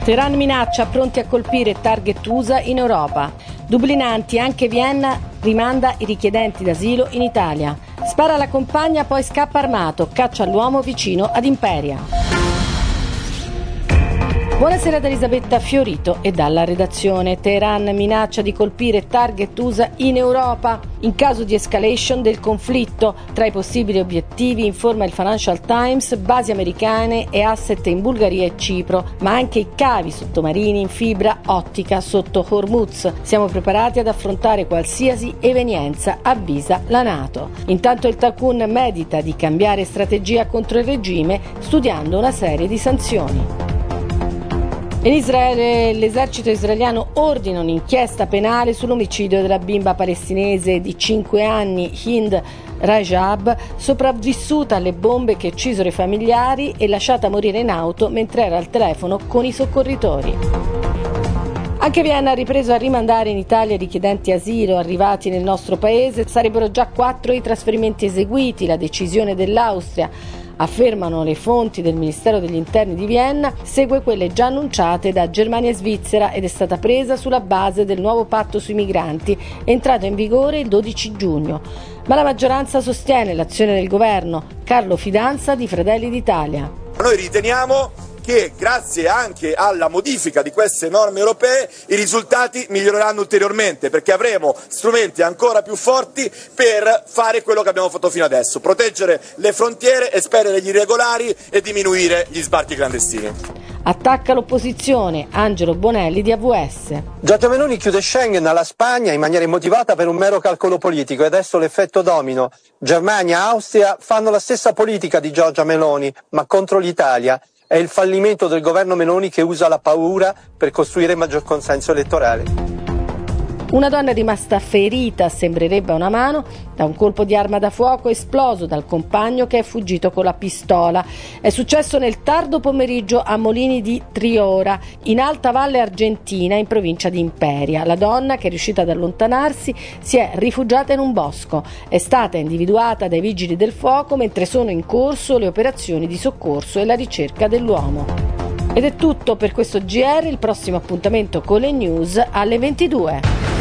Teheran minaccia, pronti a colpire target USA in Europa. Dublinanti, anche Vienna rimanda i richiedenti d'asilo in Italia. Spara alla compagna, poi scappa armato, caccia l'uomo vicino ad Imperia. Buonasera da Elisabetta Fiorito e dalla redazione. Teheran minaccia di colpire target USA in Europa in caso di escalation del conflitto. Tra i possibili obiettivi, informa il Financial Times, basi americane e asset in Bulgaria e Cipro, ma anche i cavi sottomarini in fibra ottica sotto Hormuz. Siamo preparati ad affrontare qualsiasi evenienza, avvisa la NATO. Intanto il Takun medita di cambiare strategia contro il regime, studiando una serie di sanzioni. In Israele l'esercito israeliano ordina un'inchiesta penale sull'omicidio della bimba palestinese di 5 anni Hind Rajab, sopravvissuta alle bombe che uccisero i familiari e lasciata morire in auto mentre era al telefono con i soccorritori. Anche Vienna ha ripreso a rimandare in Italia i richiedenti asilo arrivati nel nostro paese. Sarebbero già 4 i trasferimenti eseguiti. La decisione dell'Austria, affermano le fonti del Ministero degli Interni di Vienna, segue quelle già annunciate da Germania e Svizzera ed è stata presa sulla base del nuovo patto sui migranti, entrato in vigore il 12 giugno. Ma la maggioranza sostiene l'azione del governo. Carlo Fidanza di Fratelli d'Italia. Noi riteniamo che grazie anche alla modifica di queste norme europee i risultati miglioreranno ulteriormente, perché avremo strumenti ancora più forti per fare quello che abbiamo fatto fino adesso: proteggere le frontiere, espellere gli irregolari e diminuire gli sbarchi clandestini. Attacca l'opposizione, Angelo Bonelli di AVS. Giorgia Meloni chiude Schengen alla Spagna in maniera immotivata per un mero calcolo politico e adesso l'effetto domino. Germania e Austria fanno la stessa politica di Giorgia Meloni, ma contro l'Italia. È il fallimento del governo Meloni che usa la paura per costruire maggior consenso elettorale. Una donna è rimasta ferita, sembrerebbe a una mano, da un colpo di arma da fuoco esploso dal compagno che è fuggito con la pistola. È successo nel tardo pomeriggio a Molini di Triora, in Alta Valle Argentina, in provincia di Imperia. La donna, che è riuscita ad allontanarsi, si è rifugiata in un bosco. È stata individuata dai vigili del fuoco mentre sono in corso le operazioni di soccorso e la ricerca dell'uomo. Ed è tutto per questo GR, il prossimo appuntamento con le news alle 22.